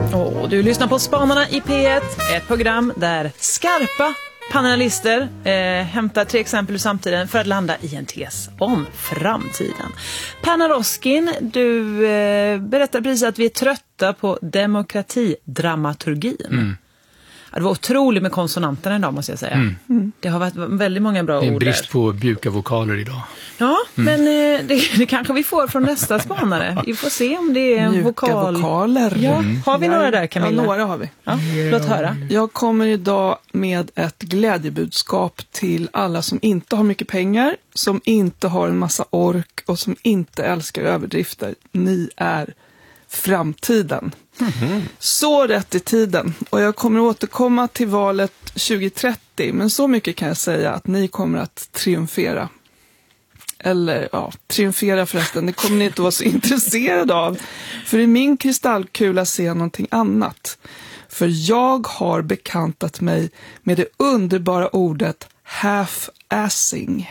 Du lyssnar på Spanarna i P1, ett program där skarpa panelister hämtar 3 exempel ur samtiden för att landa i en tes om framtiden. Per Naroskin, du berättar precis att vi är trötta på demokratidramaturgin. Ja, det var otroligt med konsonanterna idag, måste jag säga. Det har varit väldigt många bra ord. Det är en brist på mjuka vokaler idag. Ja, men det kanske vi får från nästa spanare. Vi får se om det är en vokaler. Ja, har vi några där, Camilla? Ja, några har vi. Ja, låt höra. Jag kommer idag med ett glädjebudskap till alla som inte har mycket pengar, som inte har en massa ork och som inte älskar överdrifter. Ni är framtiden. Så rätt i tiden. Och jag kommer återkomma till valet 2030. Men så mycket kan jag säga att ni kommer att triumfera. Eller ja, triumfera förresten. Det kommer ni inte vara så intresserade av. För i min kristallkula ser jag någonting annat. För jag har bekantat mig med det underbara ordet half-assing.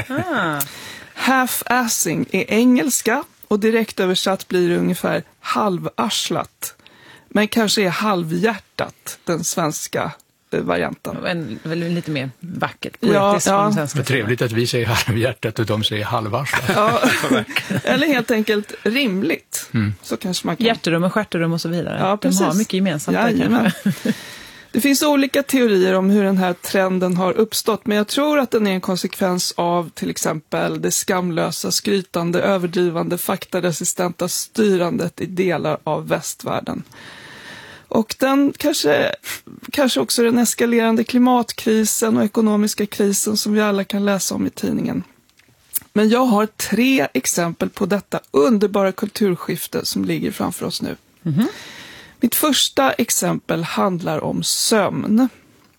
Half-assing är engelska. Och direkt översatt blir det ungefär halvarslat. Men kanske är halvhjärtat den svenska varianten. Väl lite mer vackert. Ja. Det är trevligt att vi säger halvhjärtat och de säger halvarslat. Ja. Eller helt enkelt rimligt. Så kanske man kan. Hjärterum och stjärterum och så vidare. Ja, de har mycket gemensamt där kanske. Det finns olika teorier om hur den här trenden har uppstått, men jag tror att den är en konsekvens av till exempel det skamlösa, skrytande, överdrivande, faktaresistenta styrandet i delar av västvärlden. Och den kanske också den eskalerande klimatkrisen och ekonomiska krisen som vi alla kan läsa om i tidningen. Men jag har 3 exempel på detta underbara kulturskifte som ligger framför oss nu. Mitt första exempel handlar om sömn.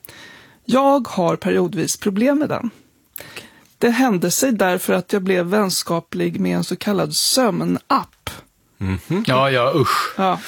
Jag har periodvis problem med den. Det hände sig därför att jag blev vänskaplig med en så kallad sömnapp. Ja, usch. Ja.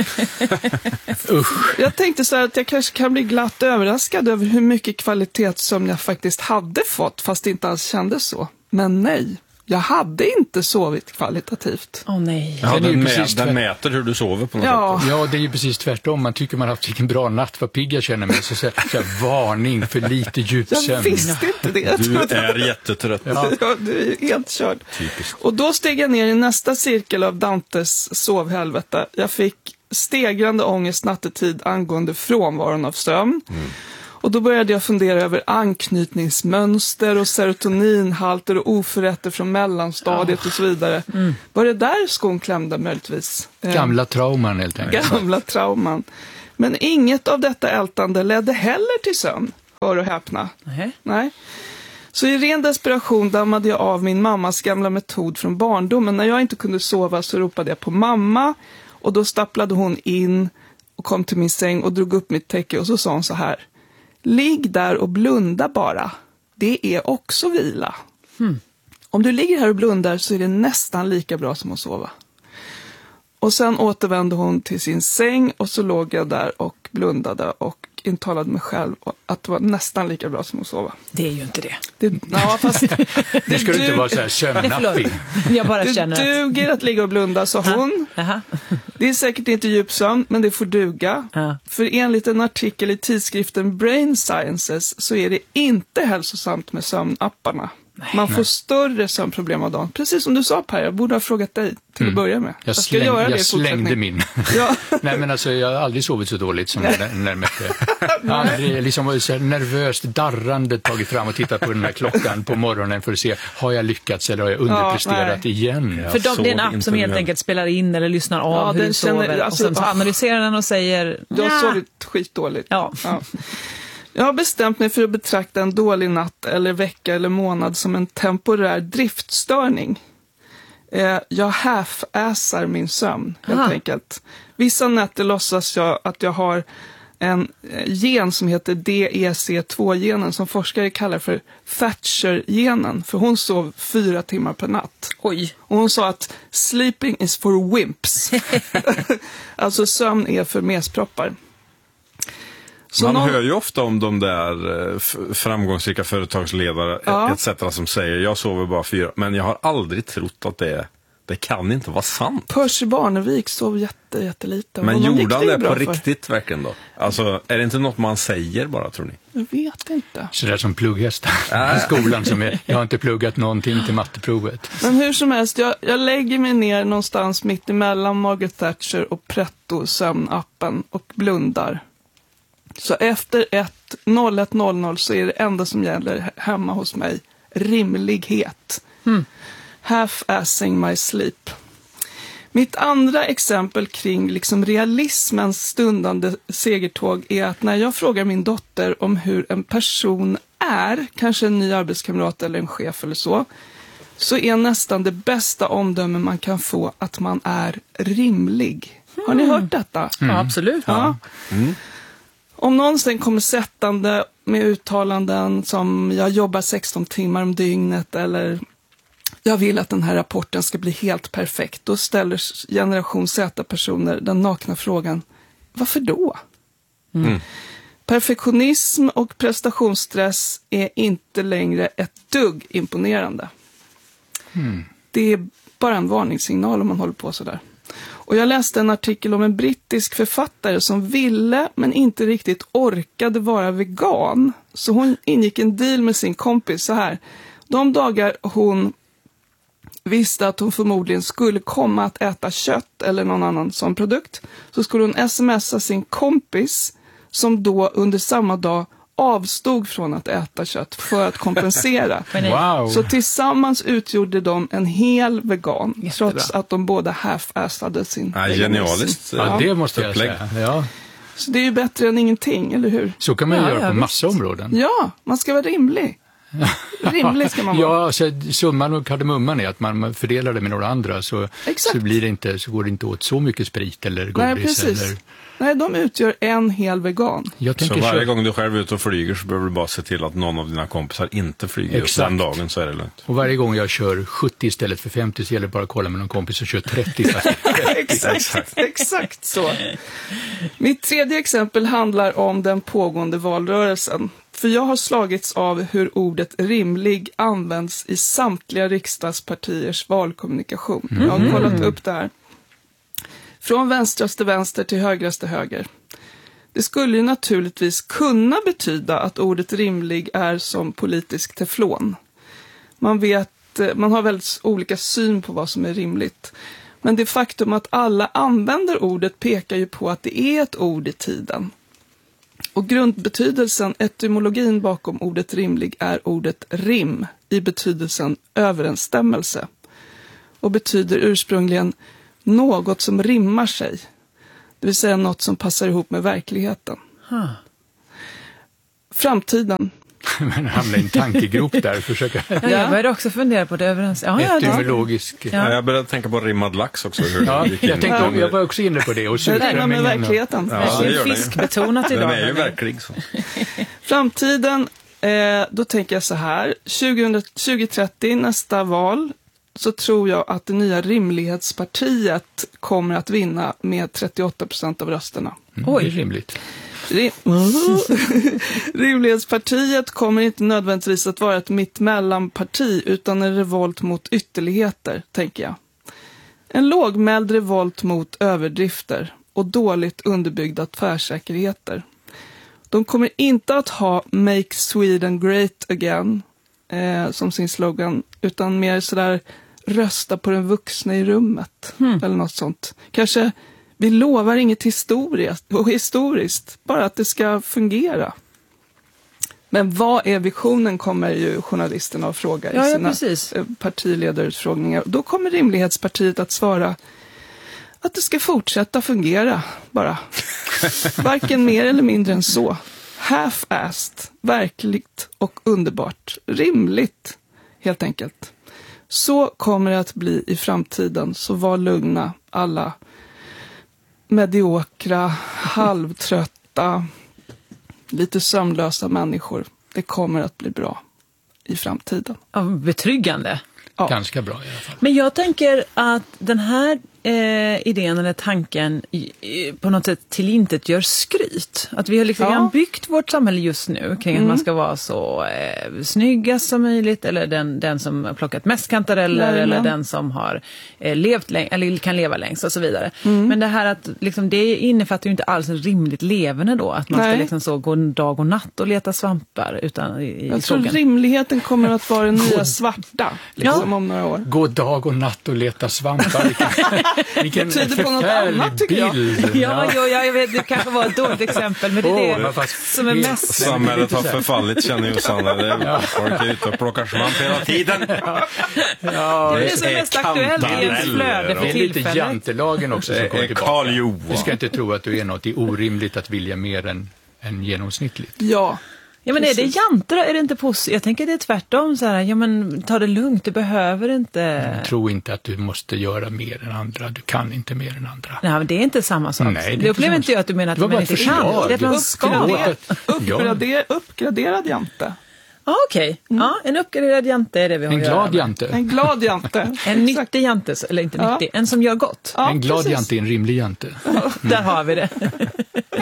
Usch. Jag tänkte så här att jag kanske kan bli glatt överraskad över hur mycket kvalitetssömn jag faktiskt hade fått, fast det inte alls kändes så. Men nej. Jag hade inte sovit kvalitativt. Nej. Ja, den mäter hur du sover på något sätt. Ja, det är ju precis tvärtom. Man tycker man har haft en bra natt, vad pigg jag känner mig. Så varning för lite djupsömn. Jag visste inte det. Du är jättetrött. Ja, du är helt körd. Typiskt. Och då steg jag ner i nästa cirkel av Dantes sovhelvete. Jag fick stegrande ångest nattetid angående frånvaron av sömn. Och då började jag fundera över anknytningsmönster och serotoninhalter och oförrätter från mellanstadiet och så vidare. Var det där skon klämde möjligtvis? Gamla trauman helt enkelt. Gamla trauman. Men inget av detta ältande ledde heller till sömn. Hör och häpna. Nej. Så i ren desperation dammade jag av min mammas gamla metod från barndomen. När jag inte kunde sova så ropade jag på mamma. Och då stapplade hon in och kom till min säng och drog upp mitt täcke. Och så sa hon så här: ligg där och blunda bara. Det är också vila. Om du ligger här och blundar så är det nästan lika bra som att sova. Och sen återvände hon till sin säng och så låg jag där och blundade och intalade mig själv att det var nästan lika bra som att sova. Det är ju inte det. Fast det skulle inte vara så här sömnappig. Jag bara känner det duger att ligga och blunda, sa hon. Det är säkert inte djupsömn, men det får duga. För enligt en artikel i tidskriften Brain Sciences så är det inte hälsosamt med sömnapparna. Man får större sömnproblem av dagen. Precis som du sa, Per, jag borde ha frågat dig till att börja med. Jag slängde min. Ja. Nej, men alltså, jag har aldrig sovit så dåligt som när jag aldrig liksom så nervöst darrande tagit fram och tittat på den här klockan på morgonen för att se, har jag lyckats eller har jag underpresterat igen? För det är en app som helt enkelt spelar in eller lyssnar av hur du sover. Och sen så analyserar den och säger, du har sovit skitdåligt. Ja. Jag har bestämt mig för att betrakta en dålig natt eller vecka eller månad som en temporär driftstörning. Jag half-assar min sömn, helt enkelt. Vissa nätter låtsas jag att jag har en gen som heter DEC2-genen som forskare kallar för Thatcher-genen. För hon sov 4 timmar per natt. Oj. Och hon sa att sleeping is for wimps. Alltså sömn är för mesproppar. Man hör ju ofta om de där framgångsrika företagsledare etc. som säger, jag sover bara 4, men jag har aldrig trott att det Det kan inte vara sant. Percy Barnevik sov jättelite. Men gjorde han det på riktigt verkligen då? Alltså, är det inte något man säger bara, tror ni? Jag vet inte. Så där som plugghästar i skolan jag har inte pluggat någonting till matteprovet. Men hur som helst, jag lägger mig ner någonstans mitt emellan Margaret Thatcher och Pretto sömnappen och blundar. Så efter 01:00 så är det enda som gäller hemma hos mig rimlighet. Half-assing my sleep. Mitt andra exempel kring liksom realismens stundande segertåg är att när jag frågar min dotter om hur en person är, kanske en ny arbetskamrat eller en chef eller så är nästan det bästa omdöme man kan få att man är rimlig. Har ni hört detta? Ja, absolut. Ja. Om någon sen kommer sättande med uttalanden som jag jobbar 16 timmar om dygnet eller jag vill att den här rapporten ska bli helt perfekt, då ställer generation Z-personer den nakna frågan, varför då? Perfektionism och prestationsstress är inte längre ett dugg imponerande. Det är bara en varningssignal om man håller på sådär. Och jag läste en artikel om en brittisk författare som ville men inte riktigt orkade vara vegan. Så hon ingick en deal med sin kompis så här. De dagar hon visste att hon förmodligen skulle komma att äta kött eller någon annan sån produkt, så skulle hon smsa sin kompis som då under samma dag avstod från att äta kött för att kompensera. Wow. Så tillsammans utgjorde de en hel vegan. Jättebra. Trots att de båda half-assade sin genialiskt. Ja, det måste jag säga. Ja. Så det är ju bättre än ingenting, eller hur? Så kan man göra på massa områden. Ja, man ska vara rimlig. Rimlig ska man vara. Ja, så summan och kardemumman är att man fördelar det med några andra så blir det inte, så går det inte åt så mycket sprit eller godis. Nej, precis. Eller... Nej, de utgör en hel vegan. Så varje gång du själv är ute och flyger så behöver du bara se till att någon av dina kompisar inte flyger just den dagen, så är det lugnt. Och varje gång jag kör 70 istället för 50 så gäller det bara att kolla med någon kompis som kör 30. Exakt så. Mitt tredje exempel handlar om den pågående valrörelsen. För jag har slagits av hur ordet rimlig används i samtliga riksdagspartiers valkommunikation. Jag har kollat upp det här. Från vänstraste vänster till högraste höger. Det skulle ju naturligtvis kunna betyda att ordet rimlig är som politisk teflon. Man har väldigt olika syn på vad som är rimligt. Men det faktum att alla använder ordet pekar ju på att det är ett ord i tiden. Och grundbetydelsen, etymologin bakom ordet rimlig är ordet rim i betydelsen överensstämmelse. Och betyder ursprungligen något som rimmar sig. Det vill säga något som passar ihop med verkligheten. Framtiden. Men hamna i en tankegrop där. Försöka. Jag började också fundera på det etymologisk. Ja, jag började tänka på rimmad lax också. Jag var också inne på det. Och det rimmar med verkligheten. Ja, det gör fiskbetonat idag. Den är ju verklig så. Framtiden, då tänker jag så här. 2030, nästa val, så tror jag att det nya rimlighetspartiet kommer att vinna med 38% av rösterna. Oj, det är rimligt. Rimlighetspartiet kommer inte nödvändigtvis att vara ett mittemellanparti utan en revolt mot ytterligheter, tänker jag. En lågmäld revolt mot överdrifter och dåligt underbyggda tvärsäkerheter. De kommer inte att ha Make Sweden Great Again som sin slogan, utan mer sådär rösta på den vuxna i rummet eller något sånt. Kanske vi lovar inget historiskt, bara att det ska fungera. Men vad är visionen, kommer ju journalisterna att fråga i sina partiledarutfrågningar. Då kommer Rimlighetspartiet att svara att det ska fortsätta fungera bara. Varken mer eller mindre än så. Half-assed, verkligt och underbart. Rimligt, helt enkelt. Så kommer det att bli i framtiden, så var lugna alla mediokra, halvtrötta, lite sömnlösa människor. Det kommer att bli bra i framtiden. Ja, betryggande. Ja. Ganska bra i alla fall. Men jag tänker att den här idén eller tanken på något sätt tillintetgör skryt. Att vi har liksom byggt vårt samhälle just nu kring att man ska vara så snyggast som möjligt, eller den som har plockat mest kantareller, eller den som har levt eller kan leva längst och så vidare. Men det här att liksom, det innefattar ju inte alls en rimligt levande då, att man ska liksom så gå dag och natt och leta svampar utan jag tror rimligheten kommer att vara den nya svarta liksom om några år. Gå dag och natt och leta svampar. Vilken tyder på något annat, tycker jag. Jag vet, det kanske var ett dåligt exempel, men det är det som är mest... Samhället har förfallit, känner Jossan. Folk är ute och plockar svamp hela tiden. Det är det som är mest aktuellt i ens flöde för tillfället. Det är lite jantelagen också som kommer tillbaka. Du ska inte tro att du är något orimligt att vilja mer än genomsnittligt. Ja, men är det janter då? Är det inte positivt? Jag tänker det är tvärtom så här, ja men ta det lugnt, du behöver inte... Jag tror inte att du måste göra mer än andra, du kan inte mer än andra. Nej, men det är inte samma sak. Nej, det upplever inte jag att du menar att man inte kan. Det är att man ska. Uppgraderad jante. Okej. Ja, en uppgraderad jante är det vi har. En glad jante. En glad jante. En nyttig jante, eller inte nyttig, en som gör gott. En glad jante är en rimlig jante. Där har vi det.